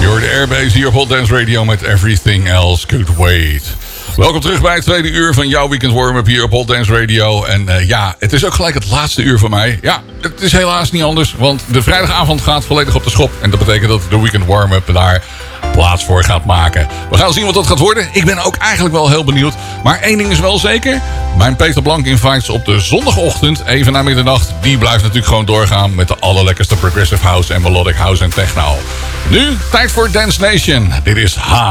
You're the Airbase hier op Hot Dance Radio met Everything Else Could Wait. Welkom terug bij het tweede uur van jouw Weekend Warm-Up hier op Hot Dance Radio. En het is ook gelijk het laatste uur van mij. Ja, het is helaas niet anders, want de vrijdagavond gaat volledig op de schop. En dat betekent dat de Weekend Warm-Up daar plaats voor gaat maken. We gaan zien wat dat gaat worden. Ik ben ook eigenlijk wel heel benieuwd. Maar één ding is wel zeker. Mijn Peter Blank Invites op de zondagochtend, even na middernacht, die blijft natuurlijk gewoon doorgaan met de allerlekkerste progressive house en melodic house en techno. Nu, tijd voor Dance Nation. Dit is